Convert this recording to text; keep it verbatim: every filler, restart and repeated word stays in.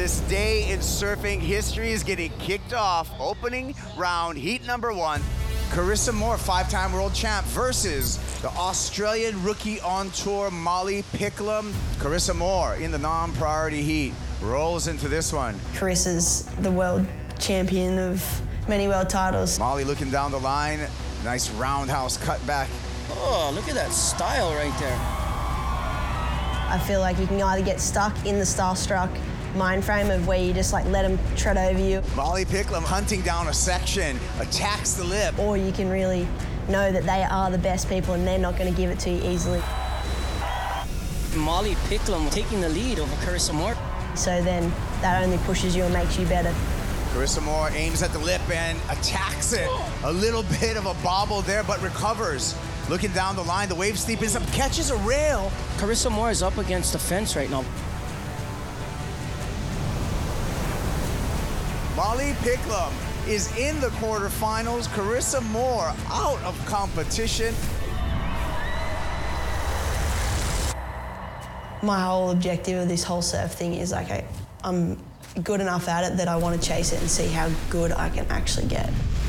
This day in surfing history is getting kicked off. Opening round, heat number one. Carissa Moore, five-time world champ, versus the Australian rookie on tour, Molly Picklum. Carissa Moore in the non-priority heat rolls into this one. Carissa's the world champion of many world titles. Molly looking down the line. Nice roundhouse cutback. Oh, look at that style right there. I feel like you can either get stuck in the Starstruck mind frame of where you just like let them tread over you. Molly Picklum hunting down a section, attacks the lip. Or you can really know that they are the best people and they're not going to give it to you easily. Molly Picklum taking the lead over Carissa Moore. So then that only pushes you and makes you better. Carissa Moore aims at the lip and attacks it. A little bit of a bobble there, but recovers. Looking down the line, the wave steepens up, catches a rail. Carissa Moore is up against the fence right now. Molly Picklum is in the quarterfinals. Carissa Moore out of competition. My whole objective of this whole surf thing is like I, I'm good enough at it that I want to chase it and see how good I can actually get.